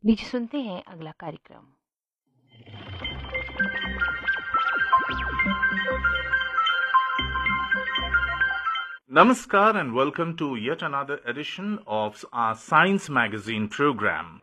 लीजिए सुनते हैं अगला कार्यक्रम। Namaskar and welcome to yet another edition of our Science Magazine program.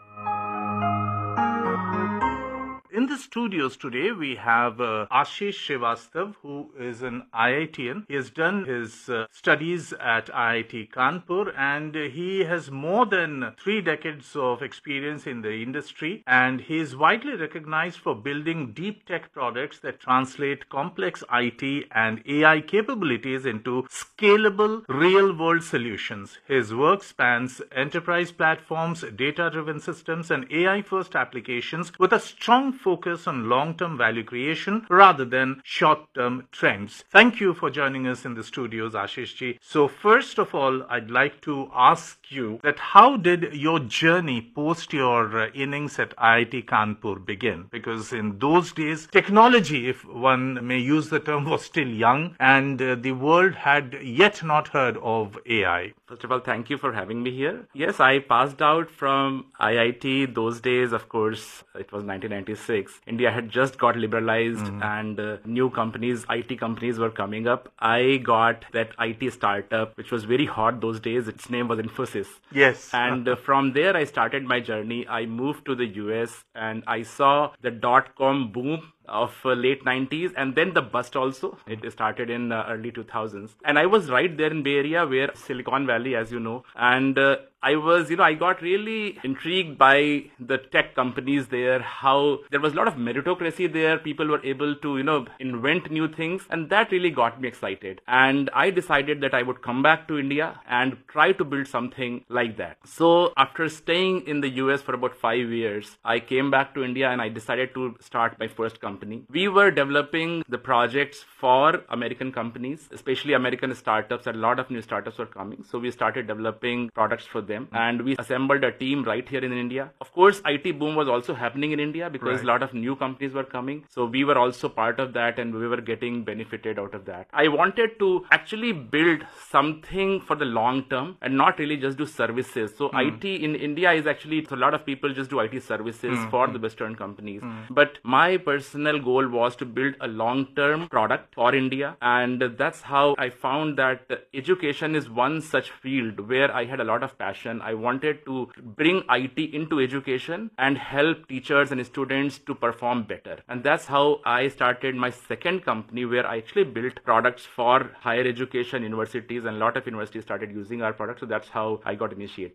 In the studios today, we have Ashish Srivastav, who is an IITian. He has done his studies at IIT Kanpur, and he has more than 3 decades of experience in the industry. And he is widely recognized for building deep tech products that translate complex IT and AI capabilities into scalable, real-world solutions. His work spans enterprise platforms, data-driven systems, and AI-first applications with a strong focus on long-term value creation rather than short-term trends. Thank you for joining us in the studios, Ashish ji. So first of all, I'd like to ask you that how did your journey post your innings at IIT Kanpur begin? Because in those days, technology, if one may use the term, was still young and the world had yet not heard of AI. First of all, thank you for having me here. Yes, I passed out from IIT. Those days, of course, it was 1996. India had just got liberalized and new companies, IT companies were coming up. I got that IT startup, which was very hot those days. Its name was Infosys. Yes. And from there, I started my journey. I moved to the US and I saw the dot-com boom of late 90s and then the bust also. It started in early 2000s. And I was right there in Bay Area where Silicon Valley, as you know. And I got really intrigued by the tech companies there, how there was a lot of meritocracy there. People were able to, invent new things. And that really got me excited. And I decided that I would come back to India and try to build something like that. So after staying in the US for about 5 years, I came back to India and I decided to start my first company. We were developing the projects for American companies, especially American startups. A lot of new startups were coming. So we started developing products for them and we assembled a team right here in India. Of course, IT boom was also happening in India because a lot of new companies were coming. So we were also part of that and we were getting benefited out of that. I wanted to actually build something for the long term and not really just do services. So IT in India is actually, so a lot of people just do IT services for the Western companies. But my personal goal was to build a long-term product for India. And that's how I found that education is one such field where I had a lot of passion. I wanted to bring IT into education and help teachers and students to perform better. And that's how I started my second company where I actually built products for higher education universities and a lot of universities started using our products. So that's how I got initiated.